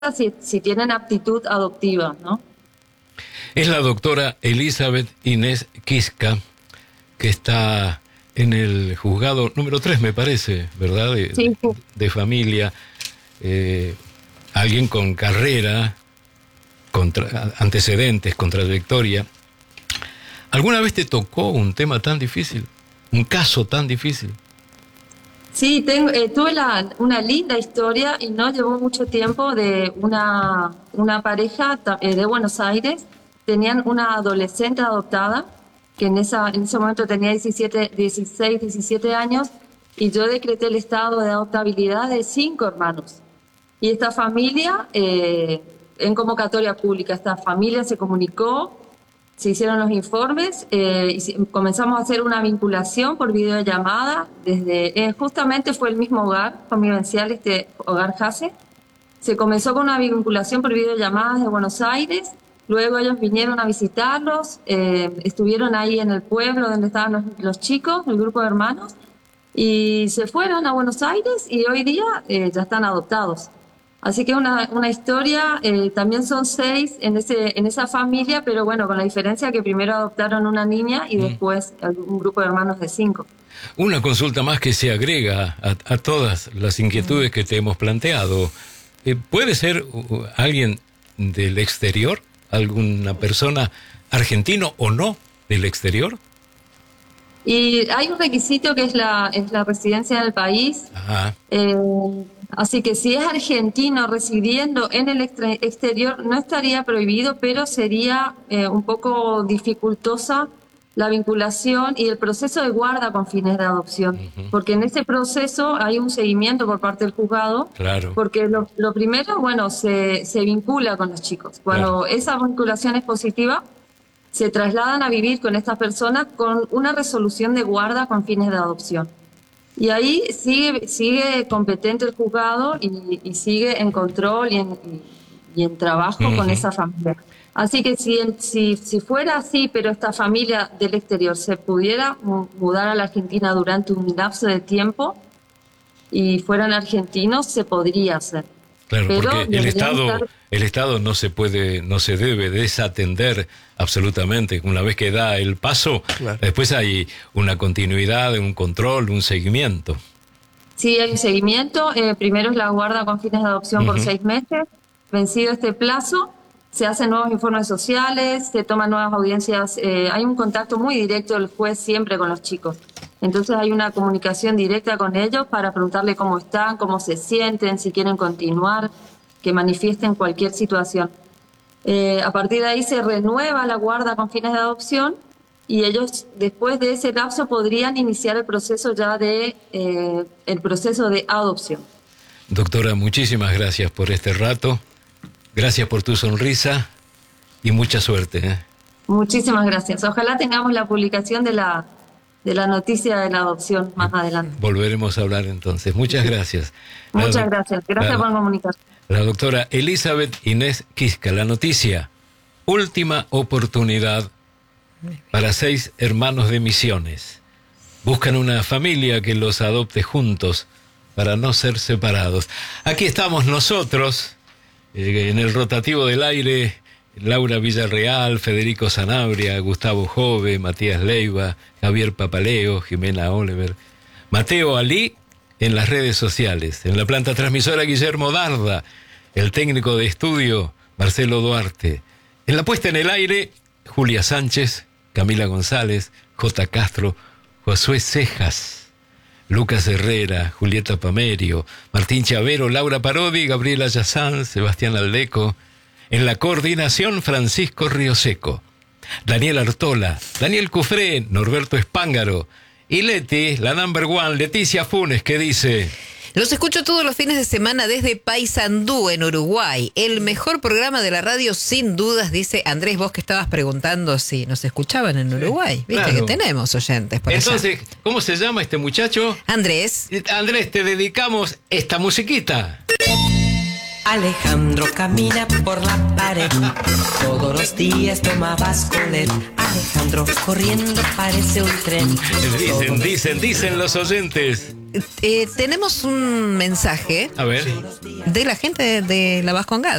si tienen aptitud adoptiva, ¿no? Es la doctora Elizabeth Inés Quisca, que está en el juzgado número 3, me parece, ¿verdad? Sí. De familia, alguien con carrera, antecedentes, con trayectoria. ¿Alguna vez te tocó un tema tan difícil? ¿Un caso tan difícil? Sí, tuve una linda historia y no llevó mucho tiempo de una pareja de Buenos Aires. Tenían una adolescente adoptada que en ese momento tenía 16, 17 años y yo decreté el estado de adoptabilidad de 5 hermanos. Y esta familia, en convocatoria pública, esta familia se comunicó, se hicieron los informes y comenzamos a hacer una vinculación por videollamada. Justamente fue el mismo hogar convivencial, este hogar Jase. Se comenzó con una vinculación por videollamadas de Buenos Aires. Luego ellos vinieron a visitarlos, estuvieron ahí en el pueblo donde estaban los chicos, el grupo de hermanos, y se fueron a Buenos Aires y hoy día ya están adoptados. Así que una historia, también son 6 en esa familia, pero bueno, con la diferencia que primero adoptaron una niña y después un grupo de hermanos de 5. Una consulta más que se agrega a todas las inquietudes que te hemos planteado. ¿Puede ser alguien del exterior? ¿Alguna persona argentino o no del exterior? Y hay un requisito que es la residencia en el país. Ajá. Así que si es argentino residiendo en el exterior no estaría prohibido, pero sería un poco dificultosa la vinculación y el proceso de guarda con fines de adopción. Porque en ese proceso hay un seguimiento por parte del juzgado. Claro. Porque lo primero, bueno, se vincula con los chicos. Cuando esa vinculación es positiva, se trasladan a vivir con estas personas con una resolución de guarda con fines de adopción. Y ahí sigue competente el juzgado y sigue en control y en trabajo con esa familia. Así que si fuera así, pero esta familia del exterior se pudiera mudar a la Argentina durante un lapso de tiempo y fueran argentinos, se podría hacer. Claro, pero porque el Estado no se debe desatender absolutamente. Una vez que da el paso, después hay una continuidad, un control, un seguimiento. Sí, hay un seguimiento. Primero es la guarda con fines de adopción por 6 meses. Vencido este plazo, se hacen nuevos informes sociales, se toman nuevas audiencias. Hay un contacto muy directo del juez siempre con los chicos. Entonces hay una comunicación directa con ellos para preguntarle cómo están, cómo se sienten, si quieren continuar, que manifiesten cualquier situación. A partir de ahí se renueva la guarda con fines de adopción y ellos después de ese lapso podrían iniciar el proceso el proceso de adopción. Doctora, muchísimas gracias por este rato, gracias por tu sonrisa y mucha suerte. Muchísimas gracias. Ojalá tengamos la publicación de la noticia de la adopción más adelante. Volveremos a hablar entonces. Muchas gracias. Muchas gracias. Gracias por comunicar. La doctora Elizabeth Inés Quisca, la noticia: última oportunidad para 6 hermanos de Misiones. Buscan una familia que los adopte juntos para no ser separados. Aquí estamos nosotros, en el rotativo del aire, Laura Villarreal, Federico Sanabria, Gustavo Jove, Matías Leiva, Javier Papaleo, Jimena Oliver, Mateo Ali en las redes sociales, en la planta transmisora Guillermo Darda, el técnico de estudio Marcelo Duarte, en la puesta en el aire Julia Sánchez, Camila González, J. Castro, Josué Cejas, Lucas Herrera, Julieta Pamerio, Martín Chavero, Laura Parodi, Gabriela Yazán, Sebastián Aldeco. En la coordinación, Francisco Rioseco, Daniel Artola, Daniel Cufré, Norberto Espángaro y Leti, la number one, Leticia Funes, que dice: los escucho todos los fines de semana desde Paysandú, en Uruguay. El mejor programa de la radio, sin dudas, dice Andrés. Vos que estabas preguntando si nos escuchaban en Uruguay. Viste que tenemos oyentes por Entonces, allá. ¿cómo se llama este muchacho? Andrés. Andrés, te dedicamos esta musiquita. Alejandro camina por la pared, todos los días toma Vasconet. Alejandro corriendo parece un tren. Dicen los oyentes. Tenemos un mensaje A ver. de la gente de La Vascongada.